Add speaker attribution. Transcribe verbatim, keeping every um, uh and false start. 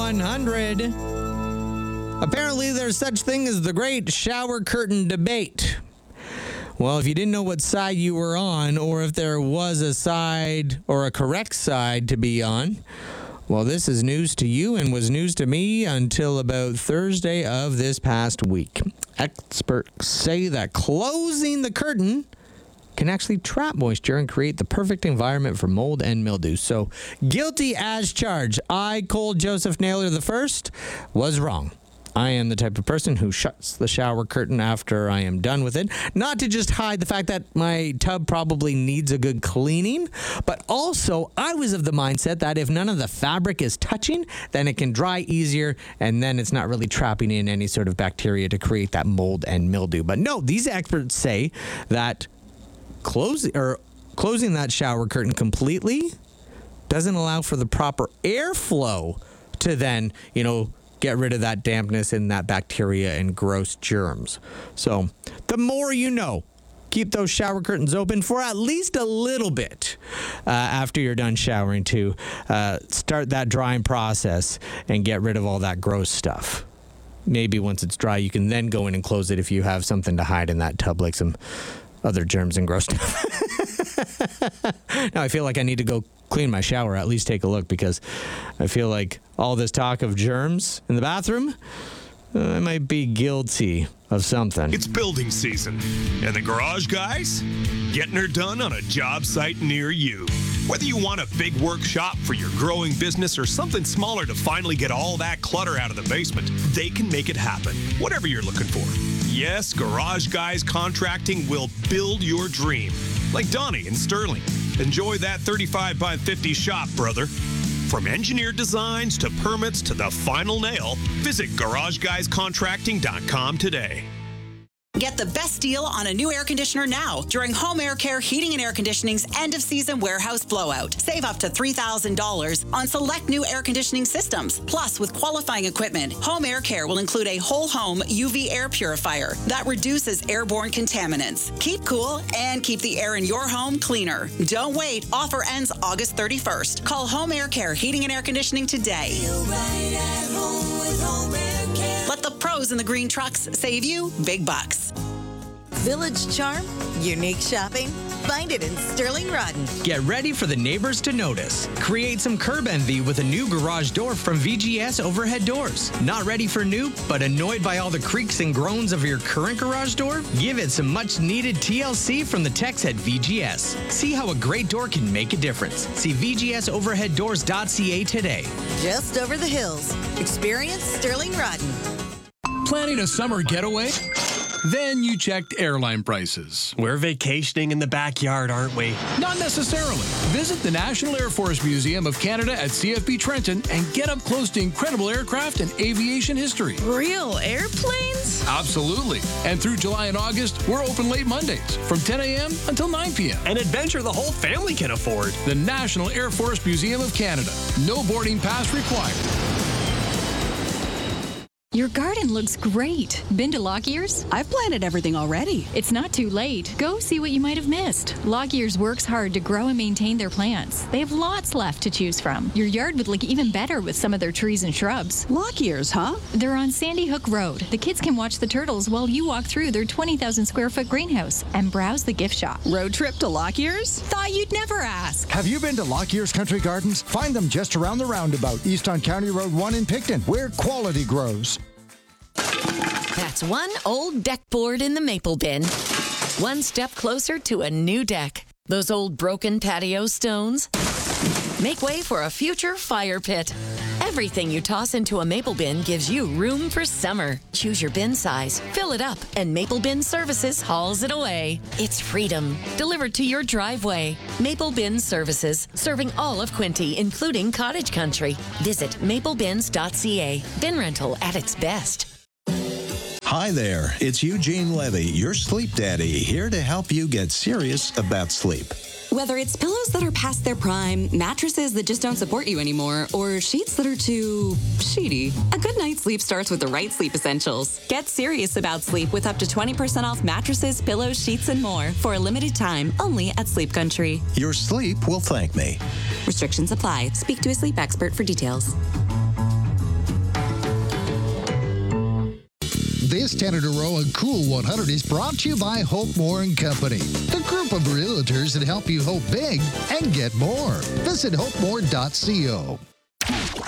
Speaker 1: one hundred. Apparently, there's such thing as the great shower curtain debate. Well, if you didn't know what side you were on, or if there was a side or a correct side to be on, well, this is news to you and was news to me until about Thursday of this past week. Experts say that closing the curtain can actually trap moisture and create the perfect environment for mold and mildew. So, guilty as charged. I, Cole Joseph Naylor the First, was wrong. I am the type of person who shuts the shower curtain after I am done with it. Not to just hide the fact that my tub probably needs a good cleaning, but also I was of the mindset that if none of the fabric is touching, then it can dry easier, and then it's not really trapping in any sort of bacteria to create that mold and mildew. But no, these experts say that closing or closing that shower curtain completely doesn't allow for the proper airflow to then, you know, get rid of that dampness and that bacteria and gross germs. So the more you know, keep those shower curtains open for at least a little bit uh, after you're done showering to uh, start that drying process and get rid of all that gross stuff. Maybe once it's dry, you can then go in and close it if you have something to hide in that tub, like some other germs and gross stuff. Now I feel like I need to go clean my shower, at least take a look, because I feel like all this talk of germs in the bathroom, uh, I might be guilty of something.
Speaker 2: It's building season, and the garage guys getting her done on a job site near you. Whether you want a big workshop for your growing business or something smaller to finally get all that clutter out of the basement, they can make it happen, whatever you're looking for. Yes, Garage Guys Contracting will build your dream. Like Donnie and Sterling. Enjoy that thirty-five by fifty shop, brother. From engineered designs to permits to the final nail, visit garage guys contracting dot com today.
Speaker 3: Get the best deal on a new air conditioner now during Home Air Care Heating and Air Conditioning's end-of-season warehouse blowout. Save up to three thousand dollars on select new air conditioning systems. Plus, with qualifying equipment, Home Air Care will include a whole-home U V air purifier that reduces airborne contaminants. Keep cool and keep the air in your home cleaner. Don't wait. Offer ends August thirty-first. Call Home Air Care Heating and Air Conditioning today. Feel right at home with Home Air Care. Let the pros in the green trucks save you big bucks.
Speaker 4: Village charm, unique shopping. Find it in Sterling Rodden.
Speaker 1: Get ready for the neighbors to notice. Create some curb envy with a new garage door from V G S Overhead Doors. Not ready for new, but annoyed by all the creaks and groans of your current garage door? Give it some much needed T L C from the techs at V G S. See how a great door can make a difference. See V G S overhead doors dot C A today.
Speaker 4: Just over the hills. Experience Sterling Rodden.
Speaker 5: Planning a summer getaway? Then you checked airline prices.
Speaker 6: We're vacationing in the backyard, aren't we?
Speaker 5: Not necessarily. Visit the National Air Force Museum of Canada at C F B Trenton and get up close to incredible aircraft and aviation history.
Speaker 7: Real airplanes?
Speaker 5: Absolutely. And through July and August, we're open late Mondays from ten a.m. until nine p.m.
Speaker 6: An adventure the whole family can afford.
Speaker 5: The National Air Force Museum of Canada. No boarding pass required.
Speaker 8: Your garden looks great. Been to Lockyear's?
Speaker 7: I've planted everything already.
Speaker 8: It's not too late. Go see what you might have missed. Lockyear's works hard to grow and maintain their plants. They have lots left to choose from. Your yard would look even better with some of their trees and shrubs.
Speaker 7: Lockyear's, huh?
Speaker 8: They're on Sandy Hook Road. The kids can watch the turtles while you walk through their twenty thousand square foot greenhouse and browse the gift shop.
Speaker 7: Road trip to Lockyear's?
Speaker 8: Thought you'd never ask.
Speaker 9: Have you been to Lockyear's Country Gardens? Find them just around the roundabout, east on County Road one in Picton, where quality grows.
Speaker 10: That's one old deck board in the maple bin. One step closer to a new deck. Those old broken patio stones make way for a future fire pit. Everything you toss into a maple bin gives you room for summer. Choose your bin size, fill it up, and Maple Bin Services hauls it away. It's freedom, delivered to your driveway. Maple Bin Services, serving all of Quinte, including cottage country. Visit maple bins dot C A. Bin rental at its best.
Speaker 11: Hi there, it's Eugene Levy, your sleep daddy, here to help you get serious about sleep.
Speaker 12: Whether it's pillows that are past their prime, mattresses that just don't support you anymore, or sheets that are too sheety, a good night's sleep starts with the right sleep essentials. Get serious about sleep with up to twenty percent off mattresses, pillows, sheets, and more for a limited time only at Sleep Country.
Speaker 11: Your sleep will thank me.
Speaker 12: Restrictions apply. Speak to a sleep expert for details.
Speaker 13: This ten in a row and Cool one hundred is brought to you by Hope More and Company, the group of realtors that help you hope big and get more. Visit hope more dot co.